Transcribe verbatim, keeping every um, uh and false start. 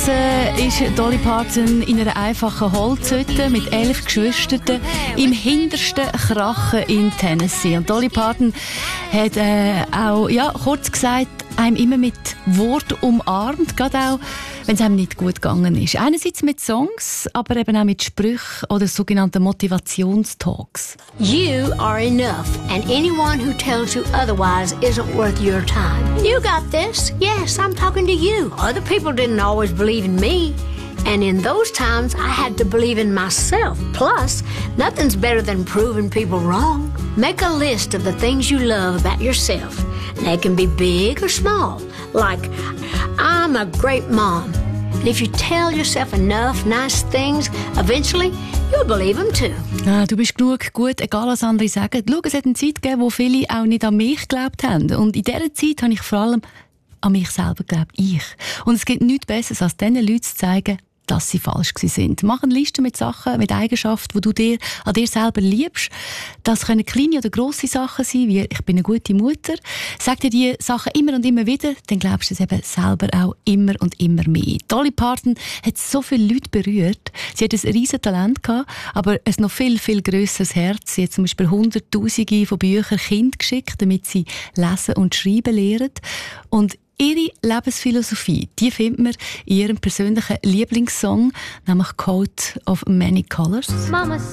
Aufgewachsen ist Dolly Parton in einer einfachen Holzhütte mit elf Geschwistern im hintersten Krachen in Tennessee. Und Dolly Parton hat äh, auch, ja, kurz gesagt, einem immer mit Wort umarmt, gerade auch, wenn es einem nicht gut gegangen ist. Einerseits mit Songs, aber eben auch mit Sprüchen oder sogenannten Motivationstalks. You are enough, and anyone who tells you otherwise isn't worth your time. You got this. Yes, I'm talking to you. Other people didn't always believe in me. And in those times, I had to believe in myself. Plus, nothing's better than proving people wrong. Make a list of the things you love about yourself. They can be big or small. Like, I'm a great mom. And if you tell yourself enough nice things, eventually, you'll believe them too. Ah, du bist genug gut, egal was andere sagen. Schau, es hat eine Zeit gegeben, wo viele auch nicht an mich geglaubt haben. Und in dieser Zeit habe ich vor allem an mich selber geglaubt. Ich. Und es gibt nichts Besseres, als diesen Leuten zu zeigen, dass sie falsch waren. Mach eine Liste mit Sachen, mit Eigenschaften, die du dir, an dir selber liebst. Das können kleine oder grosse Sachen sein, wie «Ich bin eine gute Mutter». Sag dir diese Sachen immer und immer wieder, dann glaubst du es eben selber auch immer und immer mehr. Dolly Parton hat so viele Leute berührt. Sie hat ein riesen Talent gehabt, aber ein noch viel, viel grösseres Herz. Sie hat zum Beispiel Hunderttausende von Büchern Kindern geschickt, damit sie lesen und schreiben lernen. Und ihre Lebensphilosophie, die findet man in ihrem persönlichen Lieblingssong, nämlich «Coat of Many Colors». Mama